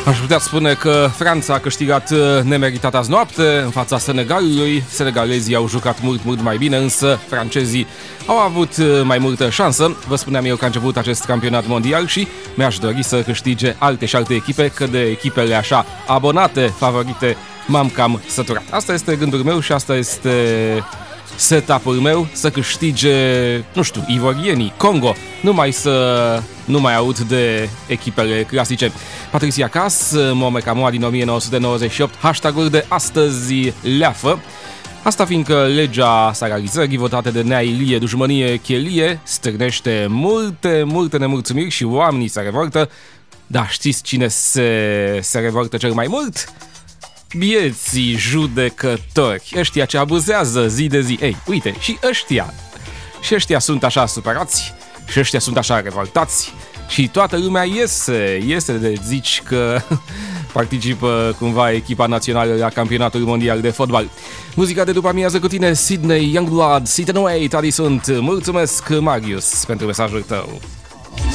Aș putea spune că Franța a câștigat nemeritat azi noapte în fața Senegalului. Senegalezii au jucat mult mai bine, însă francezii au avut mai multă șansă. Vă spuneam eu că a început acest campionat mondial și mi-aș dori să câștige alte și alte echipe, că de echipele așa abonate, favorite, m-am cam săturat. Asta este gândul meu și asta este setup-ul meu, să câștige, nu știu, ivorienii, Congo, nu mai aud de echipele clasice. Patricia Cass, Momecamoa din 1998, hashtag-uri de astăzi leafă. Asta fiindcă legea salarizării votată de Nea Ilie Dușmănie Chelie stârnește multe nemulțumiri și oamenii se revoltă. Dar știți cine se revoltă cel mai mult? Bieții judecători, ăștia ce abuzează zi de zi. Ei, uite, și ăștia sunt așa supărați, și ăștia sunt așa revoltați, și toată lumea iese de zici că participă cumva echipa națională la campionatul mondial de fotbal. Muzica de după amiază cu tine, Sydney, Youngblood, Sit and Wait, adi sunt. Mulțumesc, Marius, pentru mesajul tău.